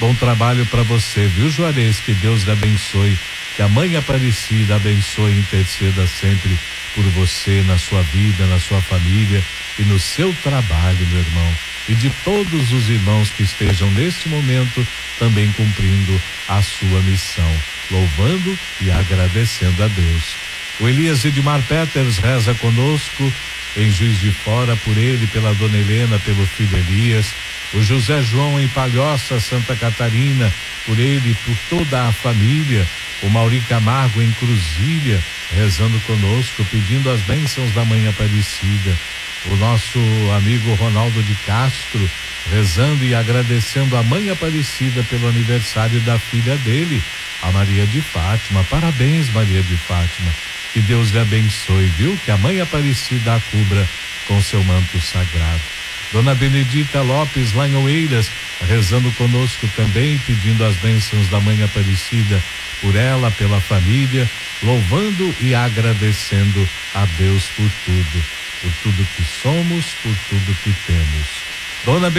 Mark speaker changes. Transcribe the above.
Speaker 1: Bom trabalho para você, viu, Juarez? Que Deus lhe abençoe, que a Mãe Aparecida abençoe e interceda sempre por você, na sua vida, na sua família e no seu trabalho, meu irmão. E de todos os irmãos que estejam neste momento também cumprindo a sua missão, louvando e agradecendo a Deus. O Elias Edmar Peters reza conosco em Juiz de Fora, por ele, pela dona Helena, pelo filho Elias. O José João em Palhoça, Santa Catarina, por ele, por toda a família. O Mauri Camargo em Cruzilha, rezando conosco, pedindo as bênçãos da Mãe Aparecida. O nosso amigo Ronaldo de Castro, rezando e agradecendo a Mãe Aparecida pelo aniversário da filha dele, a Maria de Fátima. Parabéns, Maria de Fátima. Que Deus lhe abençoe, viu? Que a Mãe Aparecida a cubra com seu manto sagrado. Dona Benedita Lopes, lá em Oeiras, rezando conosco também, pedindo as bênçãos da Mãe Aparecida por ela, pela família, louvando e agradecendo a Deus por tudo que somos, por tudo que temos. Dona